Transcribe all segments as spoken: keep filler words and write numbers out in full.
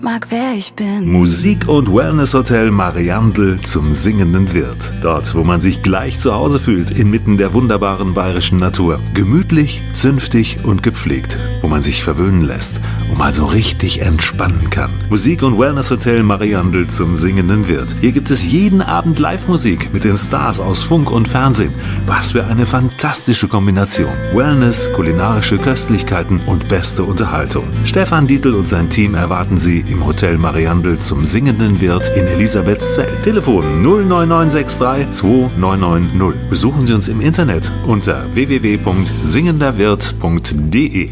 mag, wer ich bin. Musik- und Wellness-Hotel Mariandel zum singenden Wirt. Dort, wo man sich gleich zu Hause fühlt, inmitten der wunderbaren bayerischen Natur. Gemütlich, zünftig und gepflegt, wo man sich verwöhnen lässt und mal so richtig entspannen kann. Musik- und Wellness-Hotel Mariandel zum singenden Wirt. Hier gibt es jeden Abend Live-Musik mit den Stars aus Funk und Fernsehen. Was für eine fantastische Kombination. Wellness, kulinarische Köstlichkeiten und beste Unterhaltung. Stefan Dietl und sein Team erwarten Sie im Hotel Mariandel zum singenden Wirt in Elisabethzell. Telefon null neun neun sechs drei zwei neun neun null. Besuchen Sie uns im Internet unter w w w punkt singenderwirt punkt d e.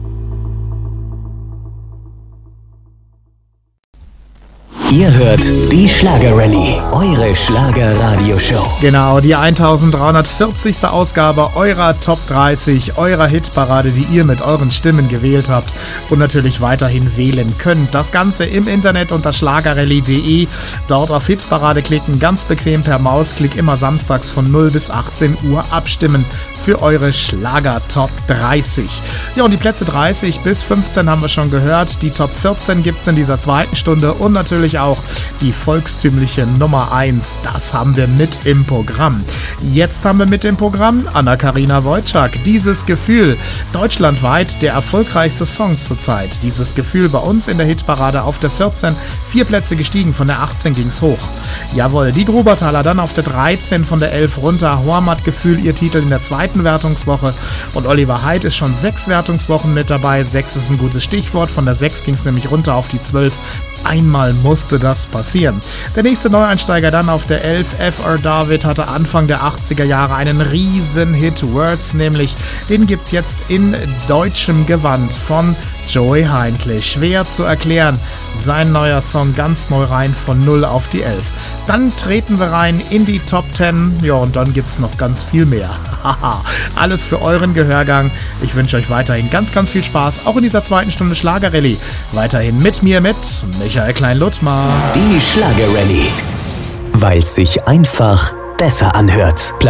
Ihr hört die Schlager-Rallye, eure Schlager-Radio-Show. Genau, die eintausenddreihundertvierzigste Ausgabe eurer Top dreißig, eurer Hitparade, die ihr mit euren Stimmen gewählt habt und natürlich weiterhin wählen könnt. Das Ganze im Internet unter schlagerrallye punkt de. Dort auf Hitparade klicken, ganz bequem per Mausklick, immer samstags von null bis achtzehn Uhr abstimmen für eure Schlager-Top dreißig. Ja, und die Plätze dreißig bis fünfzehn haben wir schon gehört. Die Top vierzehn gibt es in dieser zweiten Stunde und natürlich auch die volkstümliche Nummer eins. Das haben wir mit im Programm. Jetzt haben wir mit im Programm Anna-Karina Wojcik. Dieses Gefühl, deutschlandweit der erfolgreichste Song zurzeit. Dieses Gefühl bei uns in der Hitparade auf der vierzehn, vier Plätze gestiegen, von der achtzehn ging's hoch. Jawohl, die Grubertaler dann auf der dreizehn, von der elf runter. Hormat-Gefühl, ihr Titel in der zweiten Wertungswoche. Und Oliver Heid ist schon sechs Wertungswochen mit dabei. sechs ist ein gutes Stichwort. Von der sechs ging's nämlich runter auf die zwölf. Einmal musste das passieren. Der nächste Neueinsteiger dann auf der elf, F R David, hatte Anfang der achtziger Jahre einen riesen Hit, Words nämlich. Den gibt's jetzt in deutschem Gewand von Joey Heindle. Schwer zu erklären. Sein neuer Song ganz neu rein von null auf die elf. Dann treten wir rein in die Top zehn. Ja, und dann gibt's noch ganz viel mehr. Haha, alles für euren Gehörgang. Ich wünsche euch weiterhin ganz, ganz viel Spaß, auch in dieser zweiten Stunde Schlager-Rallye. Weiterhin mit mir, mit Michael Klein-Luttmar. Die Schlager-Rallye, weil es sich einfach besser anhört.